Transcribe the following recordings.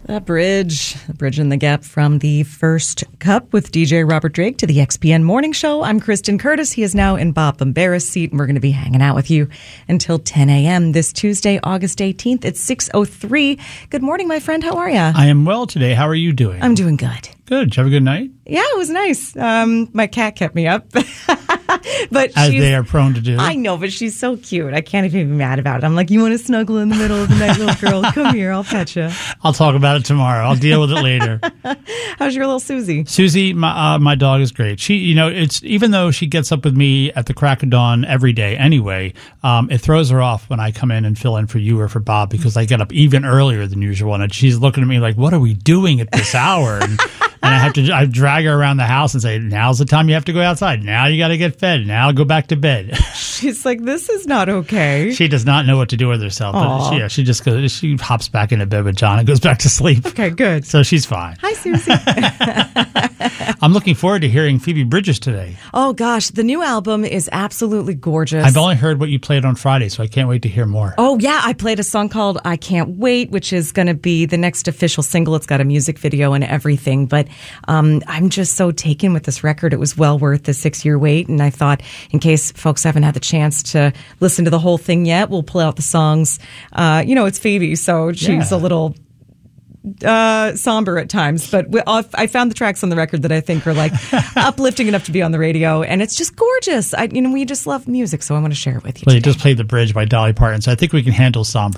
The Bridge and the Gap from the First Cup with DJ Robert Drake to the XPN Morning Show. I'm Kristen Curtis. He is now in Bob Bombera's seat, and we're going to be hanging out with you until 10 a.m. this Tuesday, August 18th at 6:03. Good morning, my friend. How are you? I am well today. How are you doing? I'm doing good. Good. Did you have a good night? Yeah, it was nice. My cat kept me up. But as they are prone to do. I know, but she's so cute. I can't even be mad about it. I'm like, you want to snuggle in the middle of the night, little girl? Come here, I'll pet you. I'll talk about it tomorrow. I'll deal with it later. How's your little Susie? Susie, my dog is great. She, it's even though she gets up with me at the crack of dawn every day anyway, it throws her off when I come in and fill in for you or for Bob because I get up even earlier than usual, and she's looking at me like, "What are we doing at this hour?" And I drag her around the house and say, now's the time you have to go outside. Now you got to get fed. Now go back to bed. She's like, this is not okay. She does not know what to do with herself. But she just goes, she hops back into bed with John and goes back to sleep. Okay, good. So she's fine. Hi, Susie. I'm looking forward to hearing Phoebe Bridgers today. Oh, gosh. The new album is absolutely gorgeous. I've only heard what you played on Friday, so I can't wait to hear more. Oh, yeah. I played a song called I Can't Wait, which is going to be the next official single. It's got a music video and everything. But I'm just so taken with this record. It was well worth the 6-year wait. And I thought, in case folks haven't had the chance to listen to the whole thing yet, we'll play out the songs. It's Phoebe, so she's a little somber at times, but I found the tracks on the record that I think are like uplifting enough to be on the radio, and it's just gorgeous. We just love music, so I want to share it with you. Well, you just played The Bridge by Dolly Parton, so I think we can handle somber.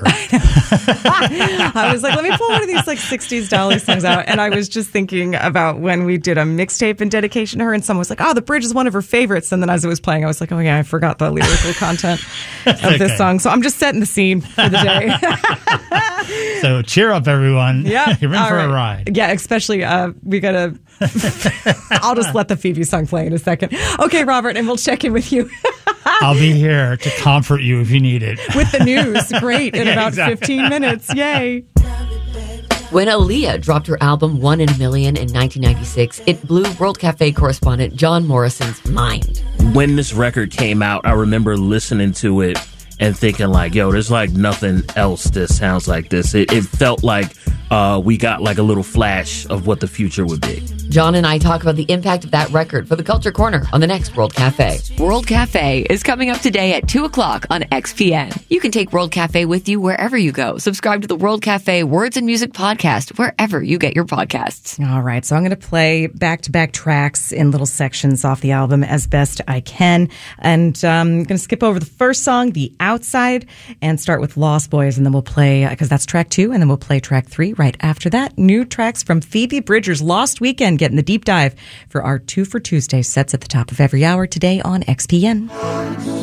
I was like, let me pull one of these like 60s Dolly songs out, and I was just thinking about when we did a mixtape in dedication to her, and someone was like, "Oh, The Bridge is one of her favorites," and then as it was playing, I was like, "Oh yeah, I forgot the lyrical content of this song." So I'm just setting the scene for the day. So cheer up, everyone. Yeah, you're in for a ride. Yeah, especially we gotta. I'll just let the Phoebe song play in a second. Okay, Robert, and we'll check in with you. I'll be here to comfort you if you need it. With the news, great, in about 15 minutes. Yay. When Aaliyah dropped her album One in a Million in 1996, it blew World Cafe correspondent John Morrison's mind. When this record came out, I remember listening to it and thinking like, yo, there's like nothing else that sounds like this. It felt like we got like a little flash of what the future would be. John and I talk about the impact of that record for the Culture Corner on the next World Cafe. World Cafe is coming up today at 2 o'clock on XPN. You can take World Cafe with you wherever you go. Subscribe to the World Cafe Words and Music podcast wherever you get your podcasts. All right, so I'm going to play back-to-back tracks in little sections off the album as best I can. And I'm going to skip over the first song, The Outside, and start with Lost Boys. And then we'll play, because that's track 2, and then we'll play track 3 right after that. New tracks from Phoebe Bridgers' Lost Weekend, getting the deep dive for our 2 for Tuesday sets at the top of every hour today on XPN.